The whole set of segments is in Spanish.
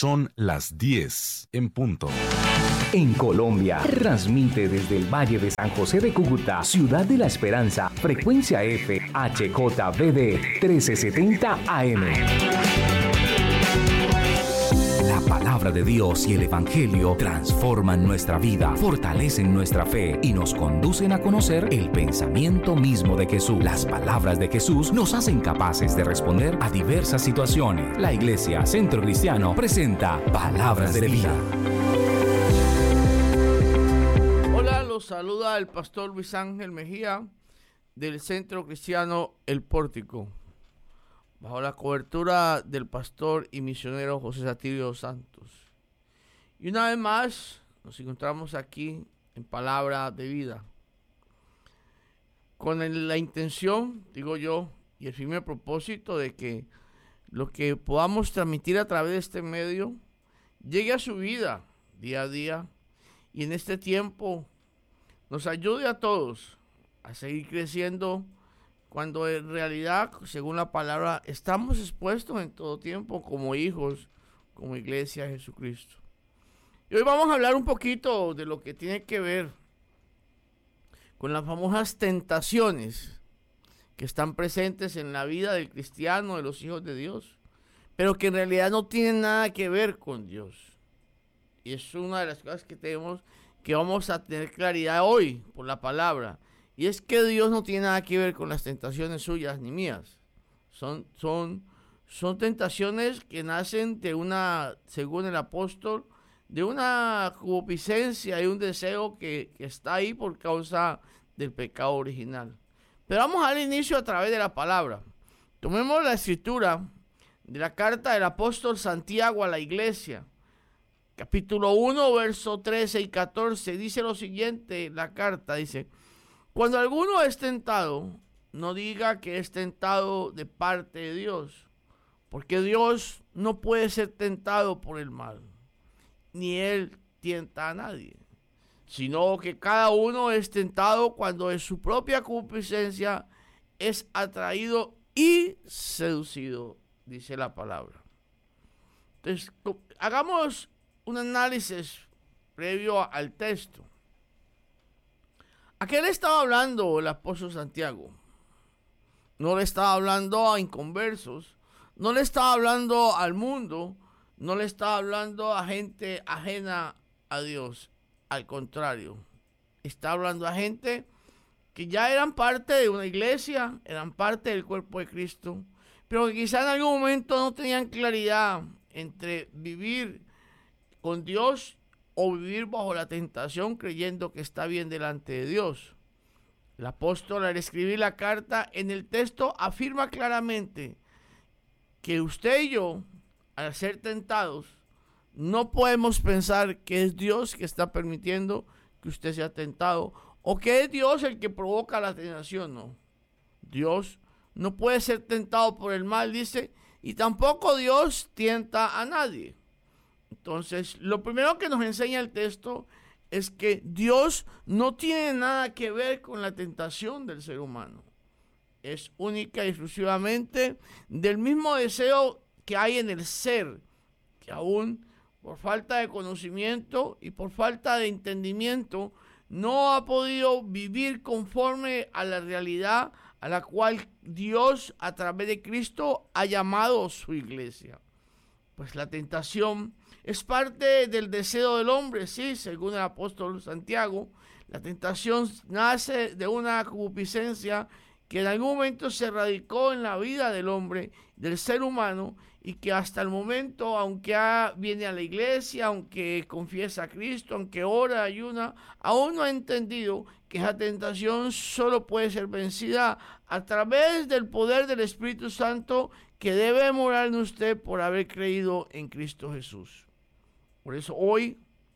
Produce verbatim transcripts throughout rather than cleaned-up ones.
Son las diez en punto. En Colombia, transmite desde el Valle de San José de Cúcuta, Ciudad de la Esperanza, frecuencia F, H J B D trece setenta A M. La palabra de Dios y el Evangelio transforman nuestra vida, fortalecen nuestra fe y nos conducen a conocer el pensamiento mismo de Jesús. Las palabras de Jesús nos hacen capaces de responder a diversas situaciones. La Iglesia Centro Cristiano presenta Palabras de Vida. Hola, los saluda el pastor Luis Ángel Mejía del Centro Cristiano El Pórtico, bajo la cobertura del pastor y misionero José Satirio Santos. Y una vez más nos encontramos aquí en Palabra de Vida, con el, la intención, digo yo, y el firme propósito de que lo que podamos transmitir a través de este medio llegue a su vida día a día, y en este tiempo nos ayude a todos a seguir creciendo, cuando en realidad, según la palabra, estamos expuestos en todo tiempo como hijos, como iglesia de Jesucristo. Y hoy vamos a hablar un poquito de lo que tiene que ver con las famosas tentaciones que están presentes en la vida del cristiano, de los hijos de Dios, pero que en realidad no tienen nada que ver con Dios. Y es una de las cosas que tenemos, que vamos a tener claridad hoy por la palabra. Y es que Dios no tiene nada que ver con las tentaciones suyas ni mías. Son, son, son tentaciones que nacen de una, según el apóstol, de una concupiscencia y un deseo que, que está ahí por causa del pecado original. Pero vamos al inicio a través de la palabra. Tomemos la escritura de la carta del apóstol Santiago a la iglesia. Capítulo uno, versos trece y catorce. Dice lo siguiente, la carta dice: cuando alguno es tentado, no diga que es tentado de parte de Dios, porque Dios no puede ser tentado por el mal, ni Él tienta a nadie, sino que cada uno es tentado cuando de su propia concupiscencia es atraído y seducido, dice la palabra. Entonces, hagamos un análisis previo al texto. ¿A qué le estaba hablando el apóstol Santiago? No le estaba hablando a inconversos, no le estaba hablando al mundo, no le estaba hablando a gente ajena a Dios. Al contrario, está hablando a gente que ya eran parte de una iglesia, eran parte del cuerpo de Cristo, pero que quizá en algún momento no tenían claridad entre vivir con Dios o vivir bajo la tentación creyendo que está bien delante de Dios. El apóstol, al escribir la carta, en el texto afirma claramente que usted y yo, al ser tentados, no podemos pensar que es Dios que está permitiendo que usted sea tentado o que es Dios el que provoca la tentación. No, Dios no puede ser tentado por el mal, dice, y tampoco Dios tienta a nadie. Entonces, lo primero que nos enseña el texto es que Dios no tiene nada que ver con la tentación del ser humano. Es única y exclusivamente del mismo deseo que hay en el ser, que aún por falta de conocimiento y por falta de entendimiento no ha podido vivir conforme a la realidad a la cual Dios, a través de Cristo, ha llamado a su iglesia. Pues la tentación es parte del deseo del hombre, sí, según el apóstol Santiago. La tentación nace de una concupiscencia que en algún momento se radicó en la vida del hombre, del ser humano, y que hasta el momento, aunque ha, viene a la iglesia, aunque confiesa a Cristo, aunque ora, ayuna, aún no ha entendido que esa tentación solo puede ser vencida a través del poder del Espíritu Santo que debe morar en usted por haber creído en Cristo Jesús. Por eso hoy,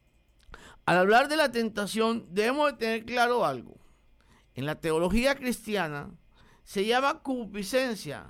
al hablar de la tentación, debemos de tener claro algo. En la teología cristiana se llama concupiscencia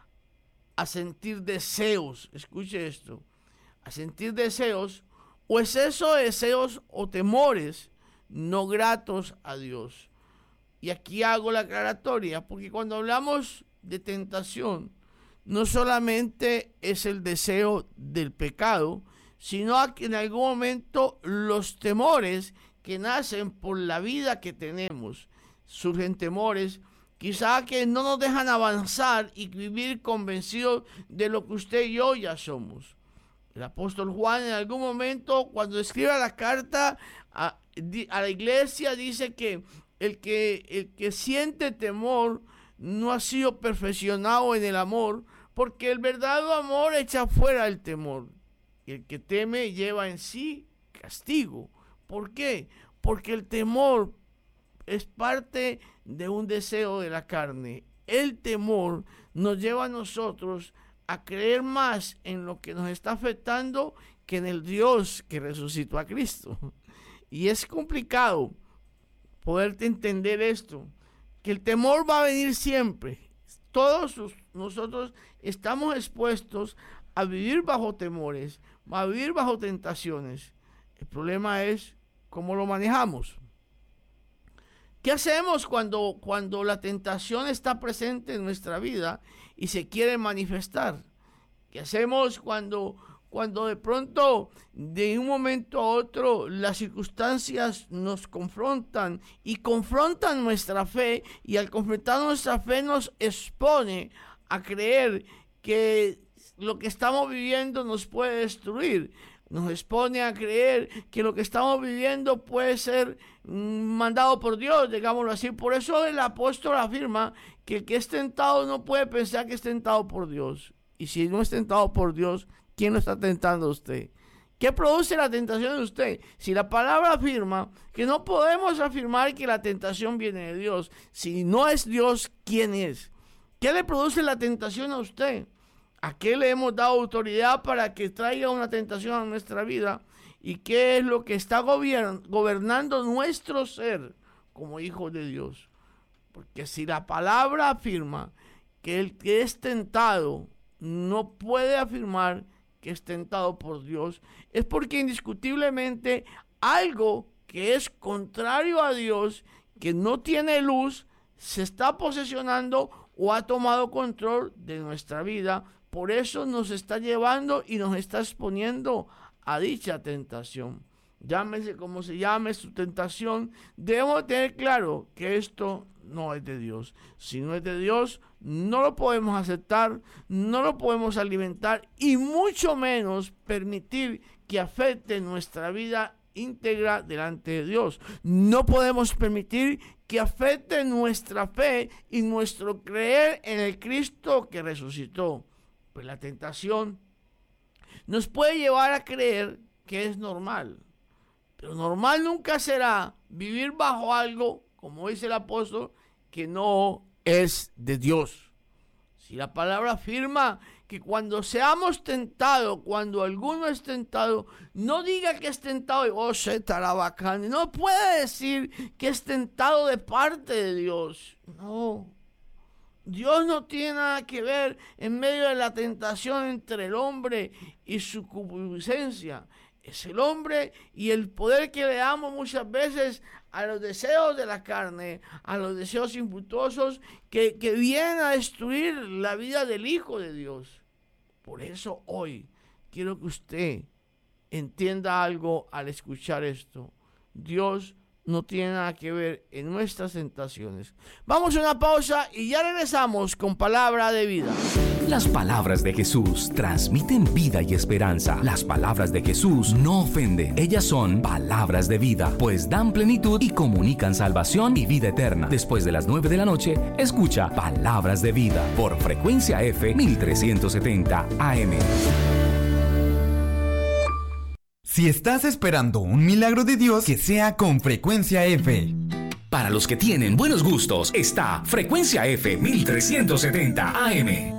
a sentir deseos, escuche esto, a sentir deseos o exceso de deseos o temores no gratos a Dios. Y aquí hago la aclaratoria, porque cuando hablamos de tentación, no solamente es el deseo del pecado, sino a que en algún momento los temores que nacen por la vida que tenemos, surgen temores quizá que no nos dejan avanzar y vivir convencidos de lo que usted y yo ya somos. El apóstol Juan en algún momento, cuando escribe la carta a, a la iglesia, dice que el, que el que siente temor no ha sido perfeccionado en el amor, porque el verdadero amor echa fuera el temor. Y el que teme lleva en sí castigo. ¿Por qué? Porque el temor es parte de un deseo de la carne. El temor nos lleva a nosotros a creer más en lo que nos está afectando que en el Dios que resucitó a Cristo. Y es complicado poderte entender esto, que el temor va a venir siempre. Todos nosotros estamos expuestos a vivir bajo temores, a vivir bajo tentaciones. El problema es cómo lo manejamos. ¿Qué hacemos cuando, cuando la tentación está presente en nuestra vida y se quiere manifestar? ¿Qué hacemos cuando, cuando de pronto, de un momento a otro, las circunstancias nos confrontan y confrontan nuestra fe, y al confrontar nuestra fe nos expone a creer que lo que estamos viviendo nos puede destruir? Nos expone a creer que lo que estamos viviendo puede ser mandado por Dios, digámoslo así. Por eso el apóstol afirma que el que es tentado no puede pensar que es tentado por Dios. Y si no es tentado por Dios, ¿quién lo está tentando a usted? ¿Qué produce la tentación en usted? Si la palabra afirma que no podemos afirmar que la tentación viene de Dios, si no es Dios, ¿quién es? ¿Qué le produce la tentación a usted? ¿A qué le hemos dado autoridad para que traiga una tentación a nuestra vida? ¿Y qué es lo que está gobern- gobernando nuestro ser como hijos de Dios? Porque si la palabra afirma que el que es tentado no puede afirmar que es tentado por Dios, es porque indiscutiblemente algo que es contrario a Dios, que no tiene luz, se está posesionando o ha tomado control de nuestra vida. Por eso nos está llevando y nos está exponiendo a dicha tentación. Llámese como se llame su tentación, debemos tener claro que esto no es de Dios. Si no es de Dios, no lo podemos aceptar, no lo podemos alimentar y mucho menos permitir que afecte nuestra vida íntegra delante de Dios. No podemos permitir que afecte nuestra fe y nuestro creer en el Cristo que resucitó. Pues la tentación nos puede llevar a creer que es normal, pero normal nunca será vivir bajo algo, como dice el apóstol, que no es de Dios. Si la palabra afirma que cuando seamos tentados, cuando alguno es tentado, no diga que es tentado y oh, se estará bacán. No puede decir que es tentado de parte de Dios. No. Dios no tiene nada que ver en medio de la tentación entre el hombre y su concupiscencia. Es el hombre y el poder que le damos muchas veces a los deseos de la carne, a los deseos infructuosos que, que vienen a destruir la vida del Hijo de Dios. Por eso hoy quiero que usted entienda algo al escuchar esto. Dios no tiene nada que ver en nuestras tentaciones. Vamos a una pausa y ya regresamos con palabra de vida. Las palabras de Jesús transmiten vida y esperanza. Las palabras de Jesús no ofenden. Ellas son palabras de vida, pues dan plenitud y comunican salvación y vida eterna. Después de las nueve de la noche, escucha Palabras de Vida por Frecuencia F mil trescientos setenta A M. Si estás esperando un milagro de Dios, que sea con Frecuencia F. Para los que tienen buenos gustos, está Frecuencia F mil trescientos setenta A M.